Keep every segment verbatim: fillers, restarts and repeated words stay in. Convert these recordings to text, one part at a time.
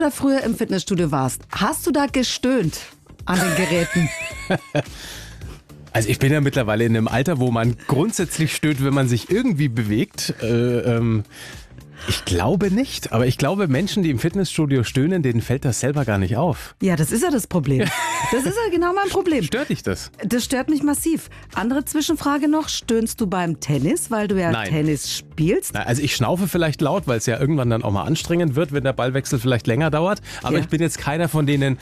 oder früher im Fitnessstudio warst, hast du da gestöhnt an den Geräten? Also ich bin ja mittlerweile in einem Alter, wo man grundsätzlich stöhnt, wenn man sich irgendwie bewegt. Äh, ähm, ich glaube nicht, aber ich glaube, Menschen, die im Fitnessstudio stöhnen, denen fällt das selber gar nicht auf. Ja, das ist ja das Problem. Das ist ja genau mein Problem. Stört dich das? Das stört mich massiv. Andere Zwischenfrage noch, stöhnst du beim Tennis, weil du ja Nein. Tennis spielst? Na, also ich schnaufe vielleicht laut, weil es ja irgendwann dann auch mal anstrengend wird, wenn der Ballwechsel vielleicht länger dauert. Aber Ja. ich bin jetzt keiner von denen...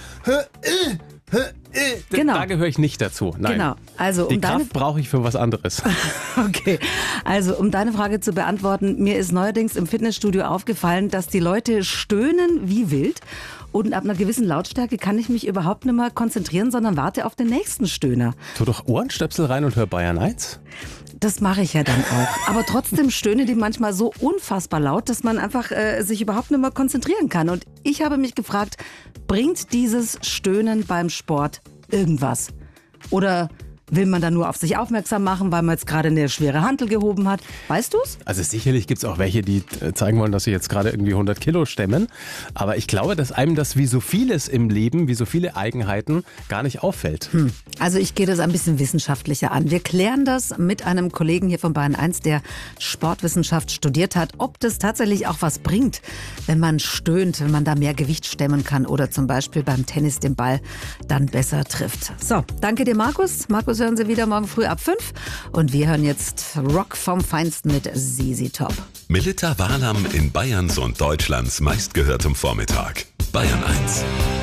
Genau. Da gehöre ich nicht dazu. Nein. Genau. Also, um Die deine- Kraft brauche ich für was anderes. Okay, also um deine Frage zu beantworten, mir ist neuerdings im Fitnessstudio aufgefallen, dass die Leute stöhnen wie wild und ab einer gewissen Lautstärke kann ich mich überhaupt nicht mehr konzentrieren, sondern warte auf den nächsten Stöhner. Tu doch Ohrenstöpsel rein und hör Bayern eins. Das mache ich ja dann auch. Aber trotzdem stöhnen die manchmal so unfassbar laut, dass man einfach äh, sich überhaupt nicht mehr konzentrieren kann. Und ich habe mich gefragt, bringt dieses Stöhnen beim Sport irgendwas? Oder will man da nur auf sich aufmerksam machen, weil man jetzt gerade eine schwere Hantel gehoben hat? Weißt du's? Also sicherlich gibt es auch welche, die äh, zeigen wollen, dass sie jetzt gerade irgendwie hundert Kilo stemmen. Aber ich glaube, dass einem das wie so vieles im Leben, wie so viele Eigenheiten gar nicht auffällt. Hm. Also ich gehe das ein bisschen wissenschaftlicher an. Wir klären das mit einem Kollegen hier von Bayern eins, der Sportwissenschaft studiert hat, ob das tatsächlich auch was bringt, wenn man stöhnt, wenn man da mehr Gewicht stemmen kann oder zum Beispiel beim Tennis den Ball dann besser trifft. So, danke dir Markus. Markus hören Sie wieder morgen früh ab fünf und wir hören jetzt Rock vom Feinsten mit Z Z Top. Melitta Wahlam in Bayerns und Deutschlands meistgehörtem Vormittag. Bayern eins.